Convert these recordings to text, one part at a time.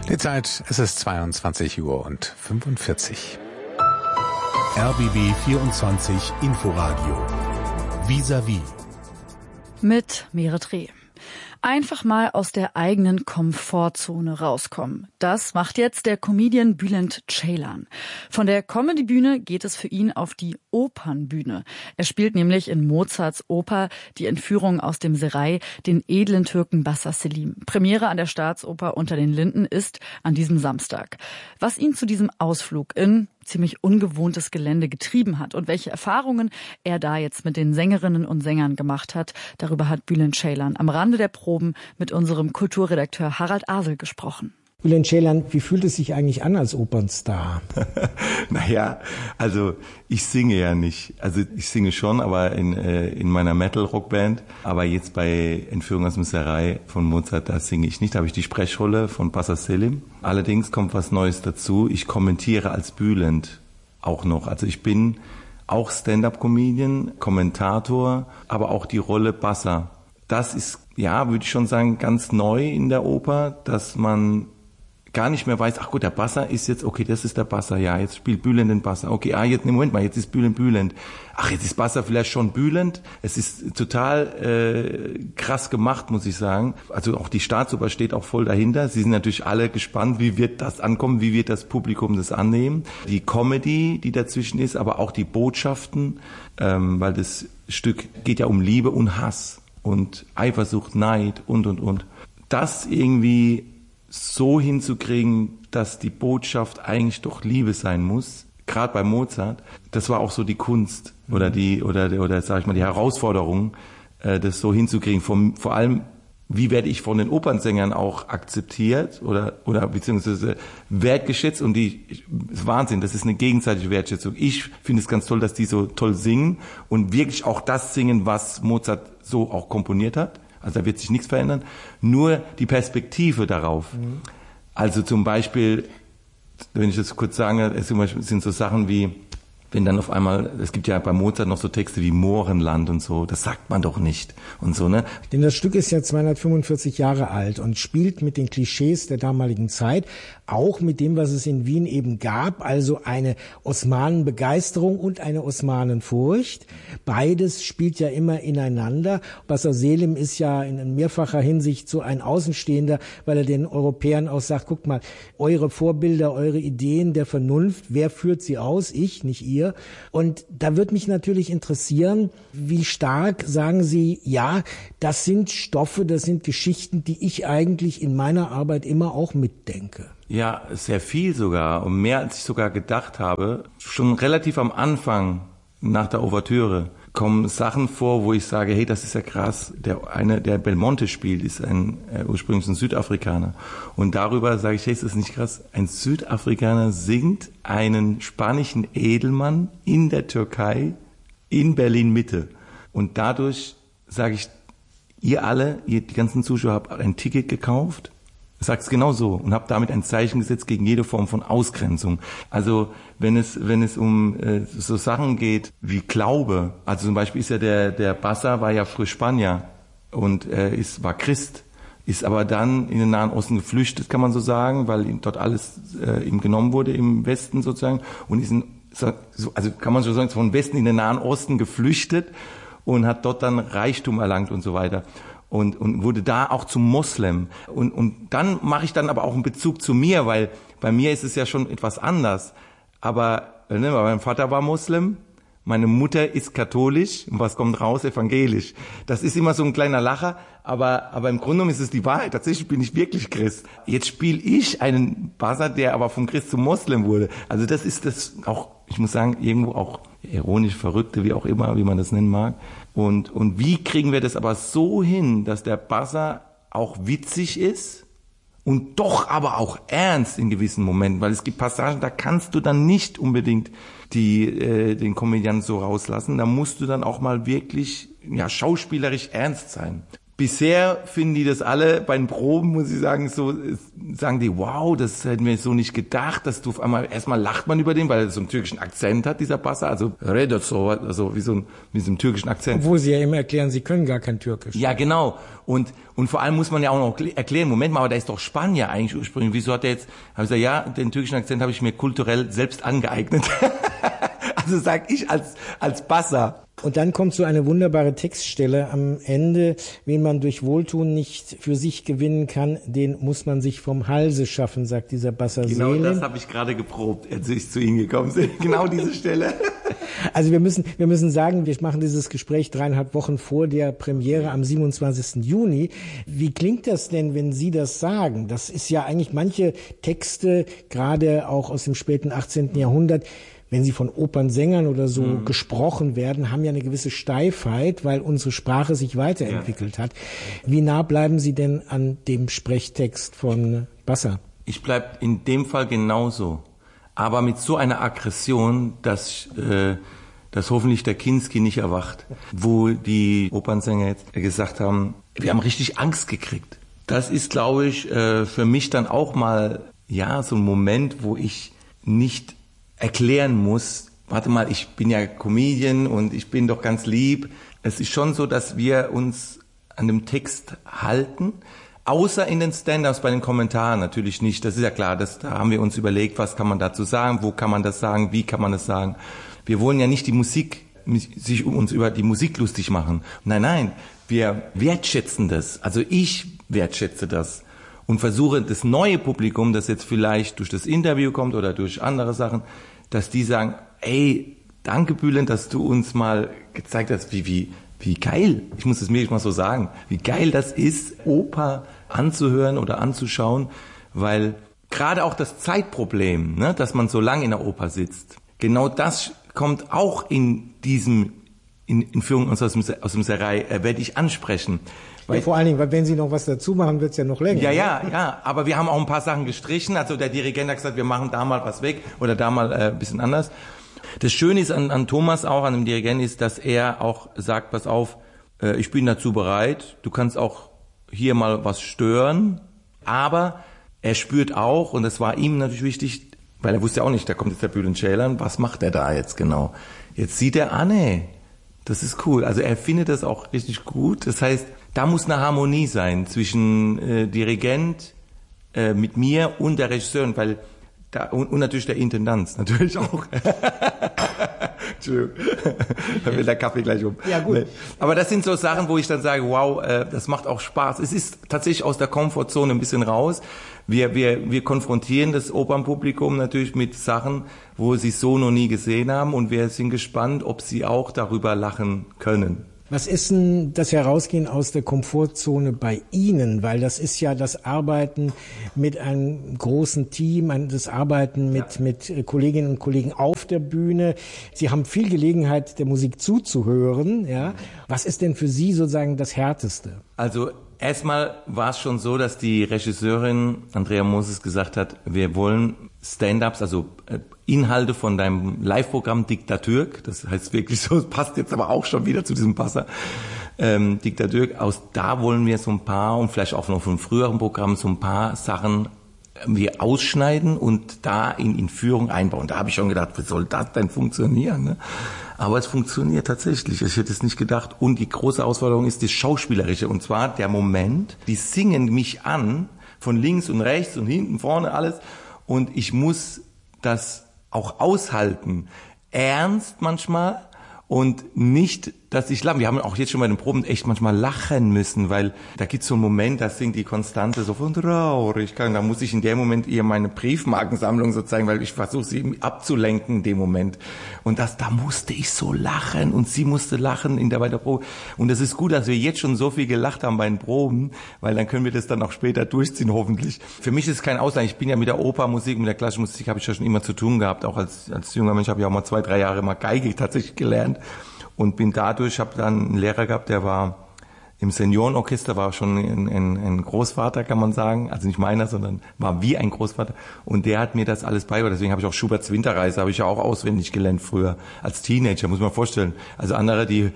Die Zeit, es ist 22:45 Uhr. RBB 24 Inforadio. Vis-à-vis. Mit Merit Reh. Einfach mal aus der eigenen Komfortzone rauskommen. Das macht jetzt der Comedian Bülent Ceylan. Von der Comedy-Bühne geht es für ihn auf die Opernbühne. Er spielt nämlich in Mozarts Oper Die Entführung aus dem Serail den edlen Türken Bassa Selim. Premiere an der Staatsoper Unter den Linden ist an diesem Samstag. Was ihn zu diesem Ausflug in ziemlich ungewohntes Gelände getrieben hat und welche Erfahrungen er da jetzt mit den Sängerinnen und Sängern gemacht hat, darüber hat Bülent Ceylan am Rande der Proben mit unserem Kulturredakteur Harald Asel gesprochen. Bülent Ceylan, wie fühlt es sich eigentlich an als Opernstar? Naja, also ich singe ja nicht. Also ich singe schon, aber in meiner Metal-Rockband. Aber jetzt bei Entführung aus dem Serail von Mozart, da singe ich nicht. Da habe ich die Sprechrolle von Bassa Selim. Allerdings kommt was Neues dazu. Ich kommentiere als Bülent auch noch. Also ich bin auch Stand-up-Comedian, Kommentator, aber auch die Rolle Bassa. Das ist, ja, würde ich schon sagen, ganz neu in der Oper, dass man gar nicht mehr weiß, ach gut, der Bassa ist jetzt, okay, das ist der Bassa, ja, jetzt spielt Bülent den Bassa, okay, jetzt, Moment mal, jetzt ist Bülent. Ach, jetzt ist Bassa vielleicht schon Bülent. Es ist total krass gemacht, muss ich sagen. Also auch die Staatsoper steht auch voll dahinter. Sie sind natürlich alle gespannt, wie wird das ankommen, wie wird das Publikum das annehmen. Die Comedy, die dazwischen ist, aber auch die Botschaften, weil das Stück geht ja um Liebe und Hass und Eifersucht, Neid und. Das irgendwie so hinzukriegen, dass die Botschaft eigentlich doch Liebe sein muss, gerade bei Mozart, das war auch so die Kunst oder sag ich mal die Herausforderung, das so hinzukriegen. Vor allem, wie werde ich von den Opernsängern auch akzeptiert oder beziehungsweise wertgeschätzt und ist Wahnsinn, das ist eine gegenseitige Wertschätzung. Ich finde es ganz toll, dass die so toll singen und wirklich auch das singen, was Mozart so auch komponiert hat. Also da wird sich nichts verändern, nur die Perspektive darauf. Mhm. Also zum Beispiel, wenn ich das kurz sage, es sind so Sachen wie, wenn dann auf einmal, es gibt ja bei Mozart noch so Texte wie Mohrenland und so, das sagt man doch nicht und so, ne? Denn das Stück ist ja 245 Jahre alt und spielt mit den Klischees der damaligen Zeit, auch mit dem, was es in Wien eben gab, also eine Osmanenbegeisterung und eine Osmanenfurcht. Beides spielt ja immer ineinander. Bassa Selim ist ja in mehrfacher Hinsicht so ein Außenstehender, weil er den Europäern auch sagt, guckt mal, eure Vorbilder, eure Ideen der Vernunft, wer führt sie aus? Ich, nicht ihr. Und da wird mich natürlich interessieren, wie stark sagen Sie, ja, das sind Stoffe, das sind Geschichten, die ich eigentlich in meiner Arbeit immer auch mitdenke. Ja, sehr viel sogar und mehr als ich sogar gedacht habe. Schon relativ am Anfang, nach der Ouvertüre, kommen Sachen vor, wo ich sage, hey, das ist ja krass. Der Belmonte spielt, ist ursprünglich ein Südafrikaner. Und darüber sage ich, hey, ist das nicht krass? Ein Südafrikaner singt einen spanischen Edelmann in der Türkei, in Berlin-Mitte. Und dadurch sage ich, ihr die ganzen Zuschauer, habt ein Ticket gekauft, sag's genau so und habe damit ein Zeichen gesetzt gegen jede Form von Ausgrenzung. Also wenn es um so Sachen geht wie Glaube, also zum Beispiel ist ja der Bassa war ja früher Spanier und war Christ, ist aber dann in den Nahen Osten geflüchtet, kann man so sagen, weil ihm dort alles ihm genommen wurde im Westen sozusagen und also kann man so sagen, von Westen in den Nahen Osten geflüchtet und hat dort dann Reichtum erlangt und so weiter. Und wurde da auch zum Moslem. Und dann mache ich dann aber auch einen Bezug zu mir, weil bei mir ist es ja schon etwas anders. Aber mein Vater war Moslem, meine Mutter ist katholisch und was kommt raus? Evangelisch. Das ist immer so ein kleiner Lacher, aber im Grunde genommen ist es die Wahrheit. Tatsächlich bin ich wirklich Christ. Jetzt spiele ich einen Bassa, der aber vom Christ zum Moslem wurde. Also das ist das auch, ich muss sagen, irgendwo auch ironisch, verrückte, wie auch immer, wie man das nennen mag. Und wie kriegen wir das aber so hin, dass der Bassa auch witzig ist und doch aber auch ernst in gewissen Momenten, weil es gibt Passagen, da kannst du dann nicht unbedingt den Komödianten so rauslassen, da musst du dann auch mal wirklich schauspielerisch ernst sein. bisher finden die das alle bei den Proben, muss ich sagen, so sagen die, wow, das hätten wir so nicht gedacht, dass du auf einmal, erstmal lacht man über den, weil er so einen türkischen Akzent hat, dieser Basser, also redet so, also wie so einem türkischen Akzent. Obwohl sie ja immer erklären, sie können gar kein Türkisch. Ja, genau. Und vor allem muss man ja auch noch erklären, Moment mal, aber der ist doch Spanier eigentlich ursprünglich. Wieso hat der jetzt, habe ich gesagt, ja, den türkischen Akzent habe ich mir kulturell selbst angeeignet. Also sag ich als Basser. Und dann kommt so eine wunderbare Textstelle am Ende: Wen man durch Wohltun nicht für sich gewinnen kann, den muss man sich vom Halse schaffen, sagt dieser Basser Genau Selim. das habe ich gerade geprobt, als ich zu Ihnen gekommen bin. Genau diese Stelle. Also wir müssen sagen, wir machen dieses Gespräch 3,5 Wochen vor der Premiere am 27. Juni. Wie klingt das denn, wenn Sie das sagen? Das ist ja eigentlich manche Texte, gerade auch aus dem späten 18. Jahrhundert, wenn sie von Opernsängern oder so gesprochen werden, haben ja eine gewisse Steifheit, weil unsere Sprache sich weiterentwickelt hat. Wie nah bleiben Sie denn an dem Sprechtext von Basser? Ich bleib in dem Fall genauso. Aber mit so einer Aggression, dass hoffentlich der Kinski nicht erwacht. Wo die Opernsänger jetzt gesagt haben, wir haben richtig Angst gekriegt. Das ist, glaube ich, für mich dann auch mal, ja, so ein Moment, wo ich nicht erklären muss, warte mal, ich bin ja Comedian und ich bin doch ganz lieb. Es ist schon so, dass wir uns an dem Text halten, außer in den Stand-ups, bei den Kommentaren natürlich nicht. Das ist ja klar, da haben wir uns überlegt, was kann man dazu sagen, wo kann man das sagen, wie kann man das sagen. Wir wollen ja nicht sich uns über die Musik lustig machen. Nein, wir wertschätzen das. Also ich wertschätze das. Und versuche das neue Publikum, das jetzt vielleicht durch das Interview kommt oder durch andere Sachen, dass die sagen, ey, danke Bülent, dass du uns mal gezeigt hast, wie geil, ich muss es mir mal so sagen, wie geil das ist, Oper anzuhören oder anzuschauen, weil gerade auch das Zeitproblem, ne, dass man so lange in der Oper sitzt, genau das kommt auch in Führung aus dem Serai, werde ich ansprechen. Ja, vor allen Dingen, weil wenn Sie noch was dazu machen, wird's ja noch länger. Ja, aber wir haben auch ein paar Sachen gestrichen. Also der Dirigent hat gesagt, wir machen da mal was weg oder da mal ein bisschen anders. Das Schöne ist an Thomas auch, an dem Dirigent, ist, dass er auch sagt, pass auf, ich bin dazu bereit, du kannst auch hier mal was stören, aber er spürt auch, und das war ihm natürlich wichtig, weil er wusste ja auch nicht, da kommt jetzt der Bülent Ceylan, was macht er da jetzt genau? Jetzt sieht er, nee, das ist cool. Also er findet das auch richtig gut. Das heißt, da muss eine Harmonie sein zwischen Dirigent mit mir und der Regisseurin, weil und natürlich der Intendant natürlich auch. Entschuldigung, da will der Kaffee gleich um. Ja, gut. Aber das sind so Sachen, wo ich dann sage, wow, das macht auch Spaß. Es ist tatsächlich aus der Komfortzone ein bisschen raus. Wir konfrontieren das Opernpublikum natürlich mit Sachen, wo sie so noch nie gesehen haben, und wir sind gespannt, ob sie auch darüber lachen können. Was ist denn das Herausgehen aus der Komfortzone bei Ihnen? Weil das ist ja das Arbeiten mit einem großen Team, das Arbeiten mit Kolleginnen und Kollegen auf der Bühne. Sie haben viel Gelegenheit, der Musik zuzuhören. Ja. Was ist denn für Sie sozusagen das Härteste? Also erstmal war es schon so, dass die Regisseurin Andrea Moses gesagt hat, wir wollen Stand-ups, also Inhalte von deinem Live-Programm Diktatürk, das heißt wirklich so, es passt jetzt aber auch schon wieder zu diesem Passer, Diktatürk, da wollen wir so ein paar, und vielleicht auch noch von früheren Programmen, so ein paar Sachen wir ausschneiden und da in Führung einbauen. Da habe ich schon gedacht, wie soll das denn funktionieren? Ne? Aber es funktioniert tatsächlich. Ich hätte es nicht gedacht. Und die große Herausforderung ist das Schauspielerische. Und zwar der Moment, die singen mich an, von links und rechts und hinten, vorne, alles. Und ich muss das auch aushalten. Ernst manchmal und nicht, dass ich lache. Wir haben auch jetzt schon bei den Proben echt manchmal lachen müssen, weil da gibt's so einen Moment, da singt die Konstante so von Traurigkeit. Da muss ich in dem Moment ihr meine Briefmarkensammlung so zeigen, weil ich versuche sie abzulenken in dem Moment. Und da musste ich so lachen und sie musste lachen bei der Probe. Und es ist gut, dass wir jetzt schon so viel gelacht haben bei den Proben, weil dann können wir das dann auch später durchziehen, hoffentlich. Für mich ist es kein Ausland. Ich bin ja mit der Opermusik, mit der klassischen Musik habe ich ja schon immer zu tun gehabt. Auch als junger Mensch habe ich auch mal 2-3 Jahre mal Geige tatsächlich gelernt. Und bin dadurch, habe dann einen Lehrer gehabt, der war im Seniorenorchester, war schon ein Großvater, kann man sagen. Also nicht meiner, sondern war wie ein Großvater. Und der hat mir das alles beigebracht. Deswegen habe ich auch Schuberts Winterreise, habe ich ja auch auswendig gelernt früher. Als Teenager, muss man vorstellen. Also andere, die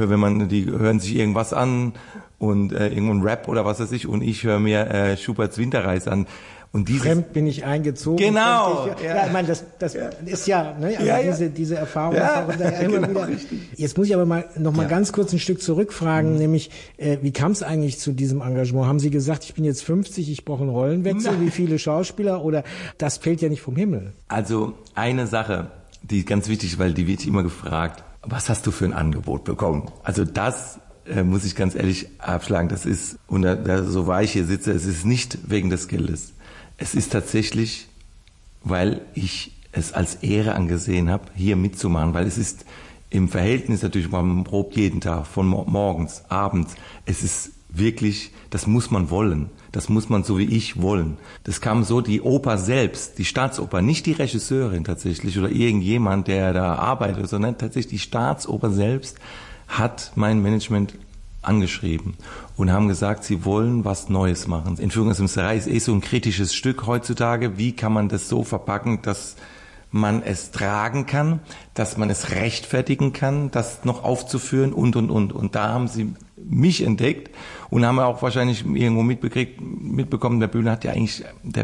hören sich irgendwas an und irgendein Rap oder was weiß ich. Und ich höre mir Schuberts Winterreise an. Und Fremd bin ich eingezogen. Genau. Ja, ich meine, das ist ja, ne, also diese Erfahrung. Immer wieder. Jetzt muss ich aber noch mal ganz kurz ein Stück zurückfragen, nämlich, wie kam es eigentlich zu diesem Engagement? Haben Sie gesagt, ich bin jetzt 50, ich brauche einen Rollenwechsel, wie viele Schauspieler, oder das fällt ja nicht vom Himmel? Also eine Sache, die ganz wichtig ist, weil die wird immer gefragt, was hast du für ein Angebot bekommen? Also das muss ich ganz ehrlich abschlagen, das ist, und so war ich hier sitze, es ist nicht wegen des Geldes. Es ist tatsächlich, weil ich es als Ehre angesehen habe, hier mitzumachen, weil es ist im Verhältnis natürlich, man probt jeden Tag, von morgens, abends, es ist wirklich, das muss man wollen, das muss man so wie ich wollen. Das kam so, die Oper selbst, die Staatsoper, nicht die Regisseurin tatsächlich oder irgendjemand, der da arbeitet, sondern tatsächlich die Staatsoper selbst hat mein Management angeschrieben und haben gesagt, sie wollen was Neues machen. Entführung aus dem Serail ist so ein kritisches Stück heutzutage. Wie kann man das so verpacken, dass man es tragen kann, dass man es rechtfertigen kann, das noch aufzuführen und. Und da haben sie mich entdeckt und haben auch wahrscheinlich irgendwo mitbekommen, der Bühne hat eigentlich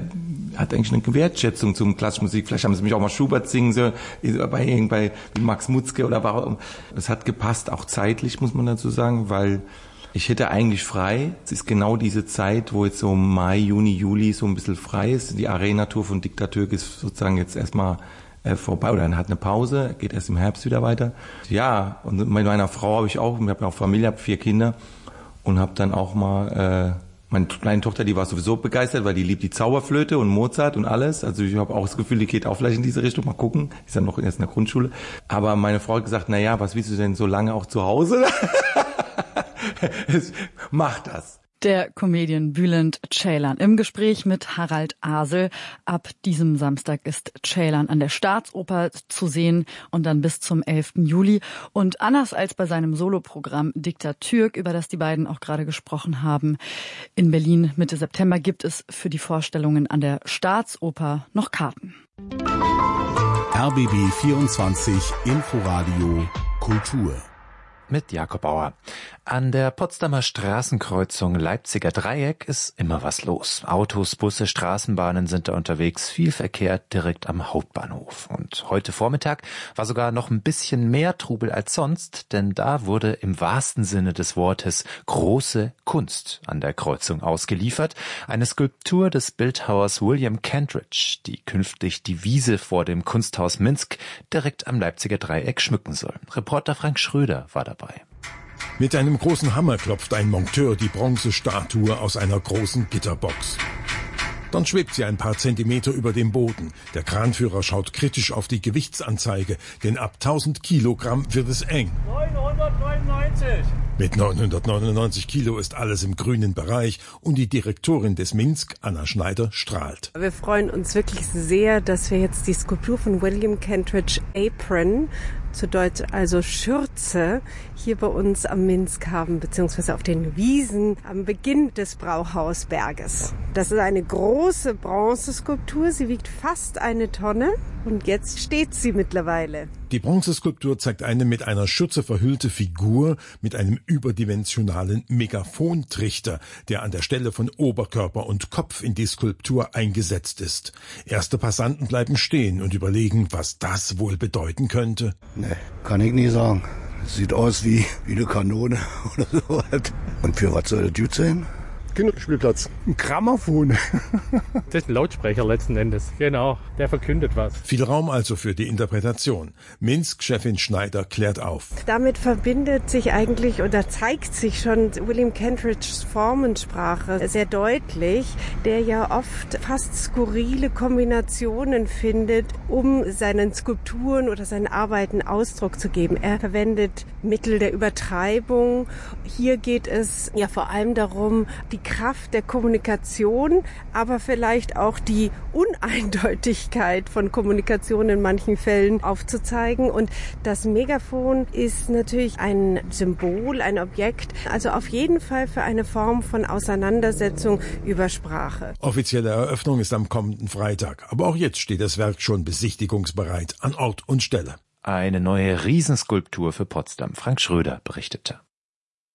eine Wertschätzung zum klassischen Musik. Vielleicht haben sie mich auch mal Schubert singen sollen, bei Max Mutzke oder warum. Es hat gepasst, auch zeitlich, muss man dazu sagen, weil ich hätte eigentlich frei. Es ist genau diese Zeit, wo jetzt so Mai, Juni, Juli so ein bisschen frei ist. Die Arena-Tour von Diktatürk ist sozusagen jetzt erstmal vorbei oder hat eine Pause, geht erst im Herbst wieder weiter. Ja, und mit meiner Frau habe ich auch Familie, habe 4 Kinder und habe dann auch mal meine kleine Tochter, die war sowieso begeistert, weil die liebt die Zauberflöte und Mozart und alles. Also ich habe auch das Gefühl, die geht auch vielleicht in diese Richtung. Mal gucken, ist dann noch erst in der Grundschule. Aber meine Frau hat gesagt, na, was willst du denn so lange auch zu Hause? Mach das. Der Comedian Bülent Ceylan im Gespräch mit Harald Asel. Ab diesem Samstag ist Ceylan an der Staatsoper zu sehen und dann bis zum 11. Juli. Und anders als bei seinem Soloprogramm Diktatürk, über das die beiden auch gerade gesprochen haben, in Berlin Mitte September gibt es für die Vorstellungen an der Staatsoper noch Karten. RBB 24 Inforadio Kultur. Mit Jakob Bauer. An der Potsdamer Straßenkreuzung Leipziger Dreieck ist immer was los. Autos, Busse, Straßenbahnen sind da unterwegs, viel Verkehr direkt am Hauptbahnhof. Und heute Vormittag war sogar noch ein bisschen mehr Trubel als sonst, denn da wurde im wahrsten Sinne des Wortes große Kunst an der Kreuzung ausgeliefert. Eine Skulptur des Bildhauers William Kentridge, die künftig die Wiese vor dem Kunsthaus Minsk direkt am Leipziger Dreieck schmücken soll. Reporter Frank Schröder war dabei. Mit einem großen Hammer klopft ein Monteur die Bronzestatue aus einer großen Gitterbox. Dann schwebt sie ein paar Zentimeter über dem Boden. Der Kranführer schaut kritisch auf die Gewichtsanzeige, denn ab 1000 Kilogramm wird es eng. 999. Mit 999 Kilo ist alles im grünen Bereich und die Direktorin des Minsk, Anna Schneider, strahlt. Wir freuen uns wirklich sehr, dass wir jetzt die Skulptur von William Kentridge Apron, zu Deutsch also Schürze, hier bei uns am Minsk haben, beziehungsweise auf den Wiesen am Beginn des Brauhausberges. Das ist eine große Bronzeskulptur, sie wiegt fast 1 Tonne und jetzt steht sie mittlerweile. Die Bronzeskulptur zeigt eine mit einer Schürze verhüllte Figur mit einem überdimensionalen Megaphontrichter, der an der Stelle von Oberkörper und Kopf in die Skulptur eingesetzt ist. Erste Passanten bleiben stehen und überlegen, was das wohl bedeuten könnte. Nee, kann ich nie sagen. Sieht aus wie eine Kanone oder so. Und für was soll das gut sein? Kinderspielplatz. Ein Grammophon. Das ist ein Lautsprecher letzten Endes. Genau, der verkündet was. Viel Raum also für die Interpretation. Minsk-Chefin Schneider klärt auf. Damit verbindet sich eigentlich oder zeigt sich schon William Kentridges Formensprache sehr deutlich, der ja oft fast skurrile Kombinationen findet, um seinen Skulpturen oder seinen Arbeiten Ausdruck zu geben. Er verwendet Mittel der Übertreibung. Hier geht es ja vor allem darum, die Kraft der Kommunikation, aber vielleicht auch die Uneindeutigkeit von Kommunikation in manchen Fällen aufzuzeigen. Und das Megafon ist natürlich ein Symbol, ein Objekt, also auf jeden Fall für eine Form von Auseinandersetzung über Sprache. Offizielle Eröffnung ist am kommenden Freitag. Aber auch jetzt steht das Werk schon besichtigungsbereit an Ort und Stelle. Eine neue Riesenskulptur für Potsdam. Frank Schröder berichtete.